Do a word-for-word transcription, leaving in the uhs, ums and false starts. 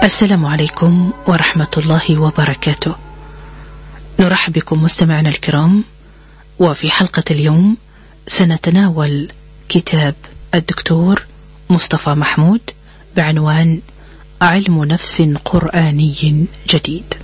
السلام عليكم ورحمة الله وبركاته. نرحب بكم مستمعنا الكرام، وفي حلقة اليوم سنتناول كتاب الدكتور مصطفى محمود بعنوان علم نفس قرآني جديد.